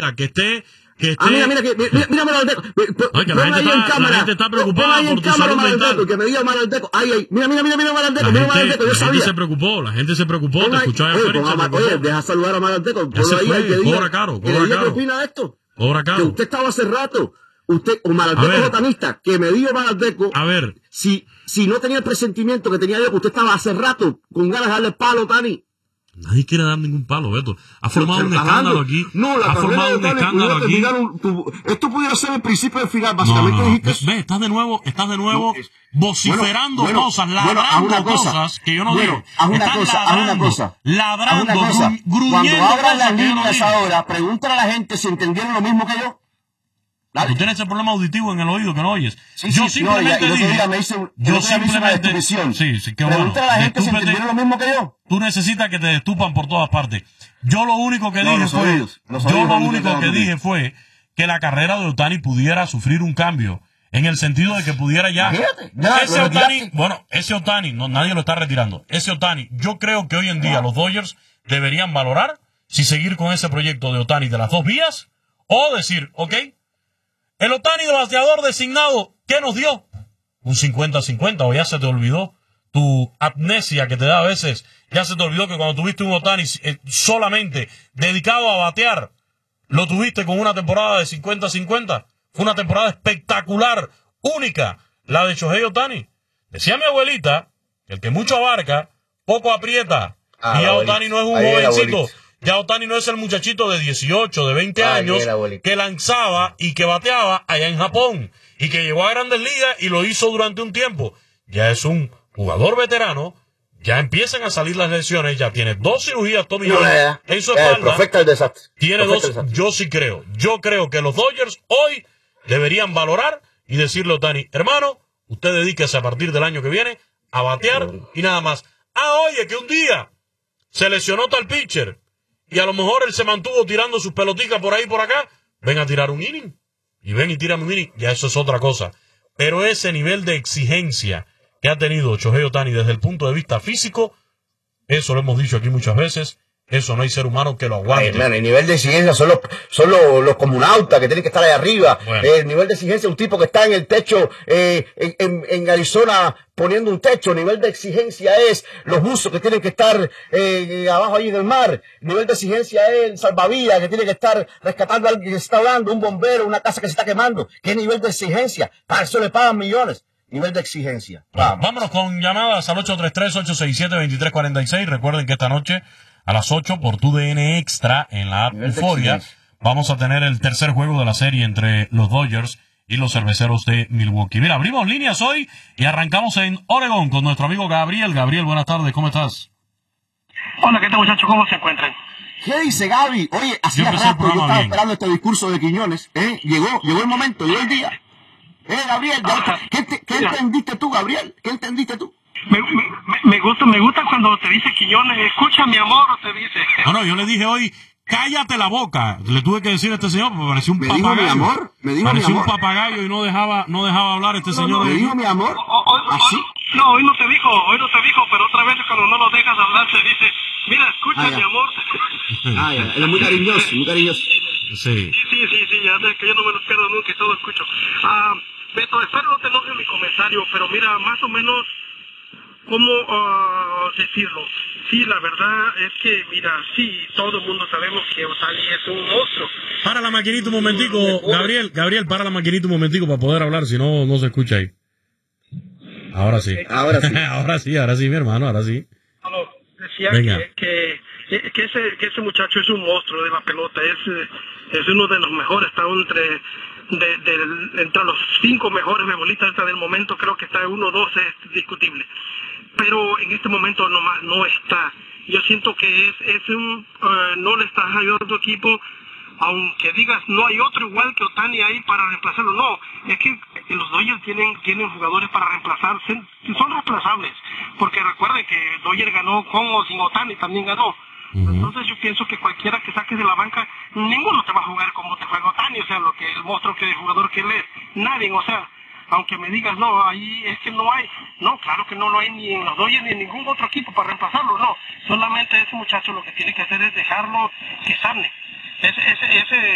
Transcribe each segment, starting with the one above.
espera, que esté... mira, Malaldeco. Oye, que la gente está preocupada por tu salud mental. Que me diga Malaldeco. Mira, Malaldeco. La gente se preocupó, te escuchaba afuera. Oye, deja saludar a Malaldeco. Cobra caro. ¿Qué opina de esto? Cobra caro. Que usted estaba hace rato. O Malaldeco es botanista. Que me diga Malaldeco. A ver. Si no tenía el presentimiento que tenía yo, que usted estaba hace rato con ganas de darle palo a Tani. Nadie quiere dar ningún palo, Beto. Ha formado un escándalo aquí. No, la carrera de Tani pudiera terminar esto pudiera ser el principio del final. Básicamente dijiste... Ve, estás de nuevo vociferando cosas, ladrando cosas que yo no digo. Haz una cosa. Ladrando, gruñendo. Cuando abran las líneas ahora, pregúntale a la gente si entendieron lo mismo que yo. Tú tienes ese problema auditivo en el oído que no oyes. Yo simplemente Pregúntale a la gente si entendieron lo mismo que yo. Tú necesitas que te destupan por todas partes. Yo lo único que dije fue que la carrera de Ohtani pudiera sufrir un cambio. En el sentido de que pudiera ese Ohtani, no, nadie lo está retirando. Ese Ohtani, yo creo que hoy en día los Dodgers deberían valorar si seguir con ese proyecto de Ohtani de las dos vías o decir, ok, el Ohtani de bateador designado, ¿qué nos dio? Un 50-50, o ya se te olvidó tu amnesia que te da a veces. Ya se te olvidó que cuando tuviste un Ohtani solamente dedicado a batear, lo tuviste con una temporada de 50-50. Fue una temporada espectacular, única, la de Shohei Ohtani. Decía mi abuelita que el que mucho abarca, poco aprieta. Y ya Ohtani no es un jovencito. Ya Ohtani no es el muchachito de 18, de 20 años que lanzaba y que bateaba allá en Japón y que llegó a Grandes Ligas y lo hizo durante un tiempo. Ya es un jugador veterano, ya empiezan a salir las lesiones, ya tiene 2 cirugías tobillones en su espalda. Tiene 2, yo creo que los Dodgers hoy deberían valorar y decirle a Ohtani, hermano, usted dedíquese a partir del año que viene a batear y nada más. Oye, que un día se lesionó tal pitcher y a lo mejor él se mantuvo tirando sus peloticas por ahí y por acá, ven a tirar un inning. Y ven y tiran un inning, ya eso es otra cosa. Pero ese nivel de exigencia que ha tenido Shohei Ohtani desde el punto de vista físico, eso lo hemos dicho aquí muchas veces, eso no hay ser humano que lo aguante. El nivel de exigencia son los comunautas que tienen que estar ahí arriba. Bueno. El nivel de exigencia, un tipo que está en el techo en Arizona poniendo un techo. El nivel de exigencia es los buzos que tienen que estar abajo allí en el mar. El nivel de exigencia es el salvavidas que tiene que estar rescatando a alguien que se está ahogando, un bombero, una casa que se está quemando. ¿Qué nivel de exigencia? Para eso le pagan millones. Nivel de exigencia. Vámonos con llamadas al 833-867-2346. Recuerden que esta noche a las 8 por TUDN Extra en la app Euforia vamos a tener el tercer juego de la serie entre los Dodgers y los Cerveceros de Milwaukee. Mira, abrimos líneas hoy y arrancamos en Oregón con nuestro amigo Gabriel. Gabriel, buenas tardes, ¿cómo estás? Hola, ¿qué tal, muchachos? ¿Cómo se encuentran? ¿Qué dice Gaby? Oye, hacía rato yo estaba esperando este discurso de Quiñones. Llegó el momento, llegó el día. Gabriel, ¿qué entendiste tú, Gabriel? ¿Qué entendiste tú? Me gusta cuando te dice Quiñones, escucha mi amor, te dice. Bueno, yo le dije hoy, cállate la boca. Le tuve que decir a este señor, porque parecía un papagayo. ¿Me dijo mi amor? Parecía un papagayo y no dejaba hablar este señor. ¿Me dijo mi amor? ¿Así? No, hoy no te dijo, pero otra vez cuando no lo dejas hablar se dice, mira, escucha mi amor. Él es muy cariñoso, muy cariñoso. Sí, ya ves que yo no me lo pierdo nunca y todo escucho. Beto, espero no te enojes mi comentario, pero mira, más o menos, ¿cómo decirlo? Sí, la verdad es que, mira, sí, todo el mundo sabemos que Ohtani es un monstruo. Para la maquinita un momentico, Gabriel, para la maquinita un momentico para poder hablar, si no, no se escucha ahí. Ahora sí. ahora sí, mi hermano, ahora sí. Decía que ese muchacho es un monstruo de la pelota, es uno de los mejores, está entre los 5 mejores beisbolistas del momento, creo que está 1 o 2, es discutible, pero en este momento no está. Yo siento que no le estás ayudando a tu equipo, aunque digas no hay otro igual que Ohtani ahí para reemplazarlo. No, es que los Dodgers tienen jugadores para reemplazar, son reemplazables, porque recuerden que Dodgers ganó con o sin Ohtani, también ganó. Entonces yo pienso que cualquiera que saques de la banca, ninguno te va a jugar como te juega Ohtani, o sea, el monstruo que el jugador que él es, nadie, o sea, aunque me digas, no, ahí es que no hay, no, claro que no lo hay ni en los Dodgers ni en ningún otro equipo para reemplazarlo, no, solamente ese muchacho lo que tiene que hacer es dejarlo que sane.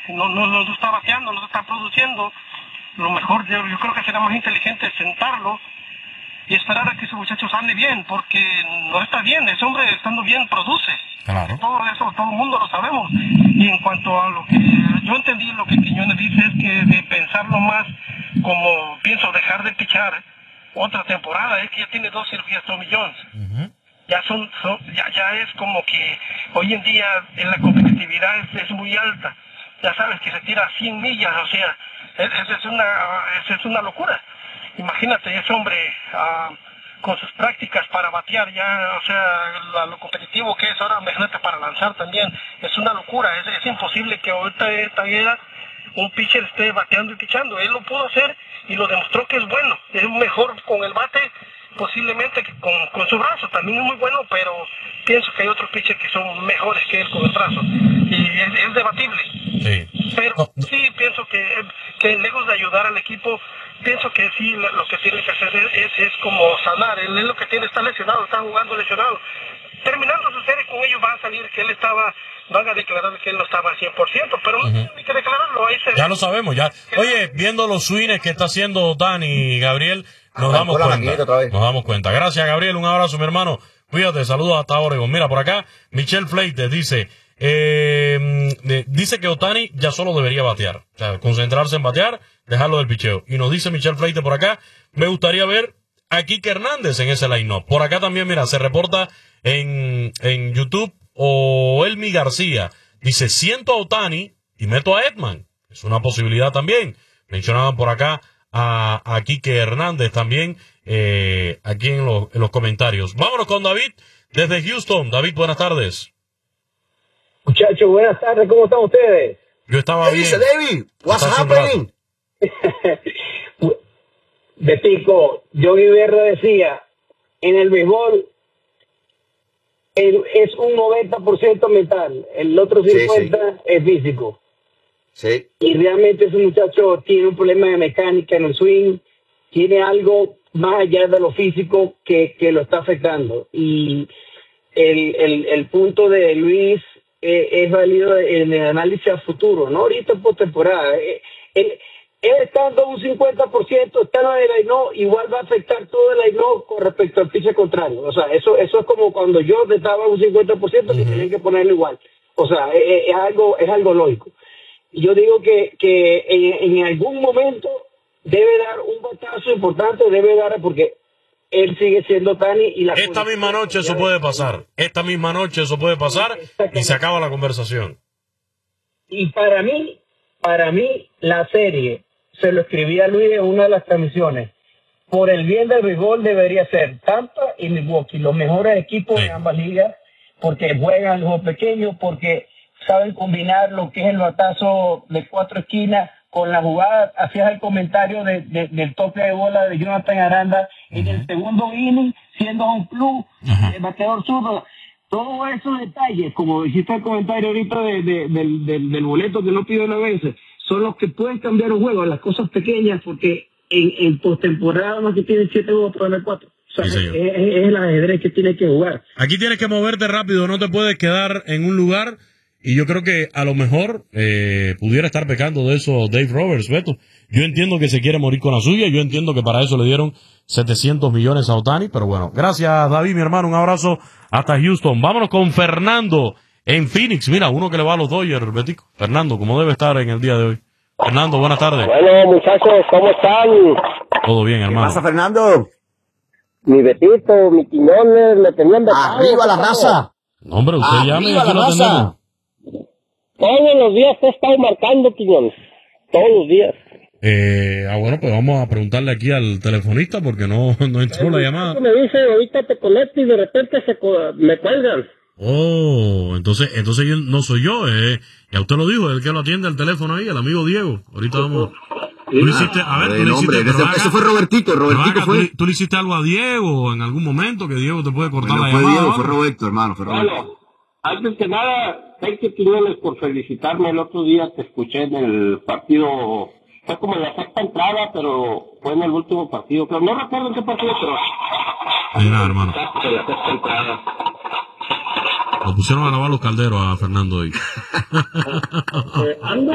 no está bateando, no está produciendo. Lo mejor, yo creo que será más inteligente sentarlo y esperar a que ese muchacho ande bien, porque no está bien, ese hombre estando bien produce. Claro. Todo eso, todo el mundo lo sabemos. Y en cuanto a lo que yo entendí, lo que Quiñones dice es que de pensarlo más como pienso dejar de pichar otra temporada, es que ya tiene 2 cirugías Tommy Jones. Ya ya es como que hoy en día en la competitividad es muy alta. Ya sabes que se tira a 100 millas, o sea, es una locura. Imagínate ese hombre con sus prácticas para batear ya, o sea, lo competitivo que es ahora, imagínate para lanzar también, es una locura, es imposible que ahorita esta era un pitcher esté bateando y pichando. Él lo pudo hacer y lo demostró que es bueno, es mejor con el bate posiblemente que con su brazo, también es muy bueno, pero pienso que hay otros pitchers que son mejores que él con el brazo, y es debatible. Sí. Pero sí pienso que lejos de ayudar al equipo, pienso que sí lo que tiene que hacer es como sanar. Él es lo que tiene, está lesionado, está jugando lesionado. Terminando su serie con ellos va a salir que él van a declarar que él no estaba al 100%, pero no tiene que declararlo, ahí se ve. Ya lo sabemos, ya. Oye, viendo los swings que está haciendo Dani y Gabriel, nos damos cuenta. Gracias, Gabriel, un abrazo, mi hermano. Cuídate, saludos hasta Oregon. Mira, por acá, Michelle Fleites dice que Ohtani ya solo debería batear, o sea, concentrarse en batear, dejarlo del picheo. Y nos dice Michelle Fleites por acá, me gustaría ver a Kike Hernández en ese line-up. Por acá también, mira, se reporta en YouTube, o Elmi García dice, siento a Ohtani y meto a Edman. Es una posibilidad también. Mencionaban por acá a Kike Hernández también, aquí en los comentarios. Vámonos con David desde Houston. David, buenas tardes. Muchachos, buenas tardes, ¿cómo están ustedes? Yo estaba bien. ¿Qué dice David? What's happening? Betico, Yogi Berra decía, en el béisbol es un 90% mental, el otro 50% es físico. Sí. Y realmente ese muchacho tiene un problema de mecánica en el swing, tiene algo más allá de lo físico que lo está afectando. Y el punto de Luis es válido en el análisis a futuro, no ahorita por temporada. Él estando un 50%, estando en el line-up, igual va a afectar todo el line-up con respecto al pitcher contrario. O sea, eso es como cuando yo estaba un 50%, que tenían que ponerlo igual. O sea, es algo lógico. Y yo digo que en algún momento debe dar un batazo importante, porque él sigue siendo Ohtani y esta misma noche eso puede pasar. Esta misma noche eso puede pasar y se acaba la conversación. Y para mí la serie, se lo escribí a Luis en una de las transmisiones, por el bien del béisbol debería ser Tampa y Milwaukee, los mejores equipos de ambas ligas, porque juegan los pequeños, porque saben combinar lo que es el batazo de 4 esquinas con la jugada. Hacías el comentario del toque de bola de Jonathan Aranda en el segundo inning, siendo un club, el bateador zurdo. Todos esos detalles, como hiciste el comentario ahorita del boleto que no pidió la vez, son los que pueden cambiar un juego, las cosas pequeñas, porque en postemporada más que tienen 7 juegos para ganar 4. O sea, es el ajedrez que tienes que jugar. Aquí tienes que moverte rápido, no te puedes quedar en un lugar. Y yo creo que a lo mejor pudiera estar pecando de eso Dave Roberts, Beto. Yo entiendo que se quiere morir con la suya, yo entiendo que para eso le dieron 700 millones a Ohtani, pero bueno, gracias David, mi hermano, un abrazo hasta Houston. Vámonos con Fernando en Phoenix. Mira, uno que le va a los Dodgers, Betico. Fernando, como debe estar en el día de hoy. Fernando, buenas tardes. Bueno, muchachos, ¿cómo están? Todo bien, hermano. ¿Qué pasa, Fernando? Mi Betito, mi Quiñones, me tenían vetado. ¡Arriba la raza! No, hombre, usted llame y aquí lo raza! atendemos. Todos los días te he estado marcando, Quiñones. Todos los días. Bueno, pues vamos a preguntarle aquí al telefonista porque no entró la llamada. Me dice, ahorita te conecto y de repente me cuelgan. Oh, entonces yo, no soy yo, ya usted lo dijo, el que lo atiende el teléfono ahí, el amigo Diego. Ahorita vamos. Tú le hiciste, a ver, tú le hiciste, eso fue Robertico fue. ¿Tú le hiciste algo a Diego en algún momento que Diego te puede cortar la fue llamada? Diego, fue Roberto, hermano, fue Roberto. Bueno, antes que nada, thank you, Quiñones, por felicitarme. El otro día te escuché en el partido, fue como en la sexta entrada, pero fue en el último partido, pero no recuerdo en qué partido, pero... Ni nada, hermano. En la sexta entrada. Lo pusieron a lavar los calderos a Fernando hoy.